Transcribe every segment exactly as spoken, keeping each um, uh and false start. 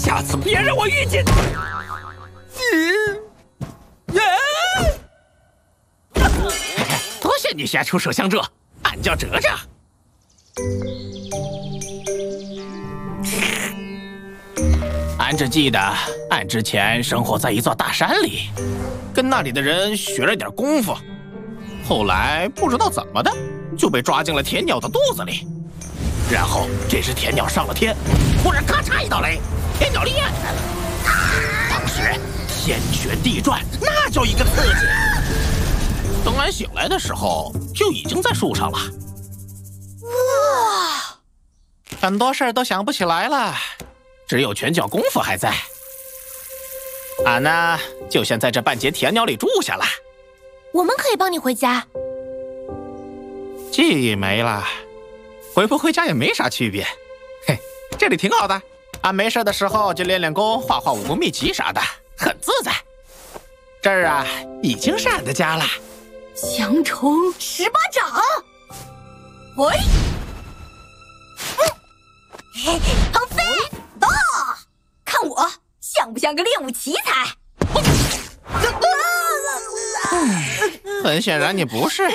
下次别让我遇见。嗯，啊！多谢你下出手相助，俺叫哲哲。俺只记得，俺之前生活在一座大山里，跟那里的人学了点功夫，后来不知道怎么的，就被抓进了铁鸟的肚子里。然后这只铁鸟上了天，忽然咔嚓一道雷，铁鸟裂开了。当时天旋地转，那叫一个刺激。等俺醒来的时候，就已经在树上了。 哇！ 很多事儿都想不起来了，只有拳脚功夫还在。俺呢，就先在这半截铁鸟里住下了。 我们可以帮你回家。 记忆没了，回不回家也没啥区别。嘿，这里挺好的，俺没事的时候就练练功，画画武功秘籍啥的，很自在。这儿啊，已经是俺的家了。 降虫十八掌，喂，嘿，腾飞，到，看我像不像个练武奇才？ 很显然你不是。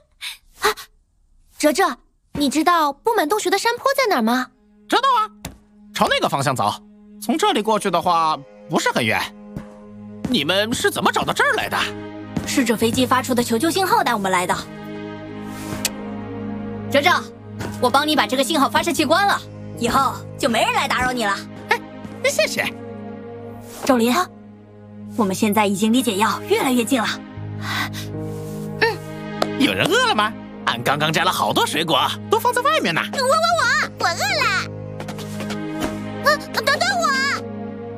哲哲，你知道布满洞穴的山坡在哪儿吗？ 知道啊，朝那个方向走，从这里过去的话不是很远。你们是怎么找到这儿来的？ 是这飞机发出的求救信号带我们来的。哲哲，我帮你把这个信号发射器关了，以后就没人来打扰你了。 哎，谢谢。 周林，我们现在已经离解药越来越近了。 嗯，有人饿了吗？俺刚刚摘了好多水果，都放在外面呢。 我我我，我饿了。